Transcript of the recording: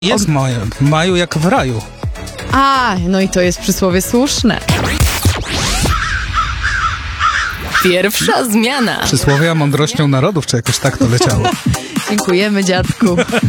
Jest w maju jak w raju. A, no i to jest przysłowie słuszne. Pierwsza zmiana. Przysłowia mądrością narodów, czy jakoś tak to leciało. Dziękujemy, dziadku.